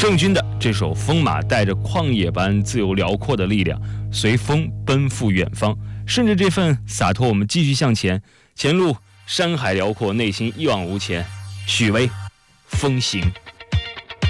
郑钧的这首《风马》带着旷野般自由辽阔的力量，随风奔赴远方。顺着这份洒脱，我们继续向前，前路山海辽阔，内心一往无前。许巍，风行。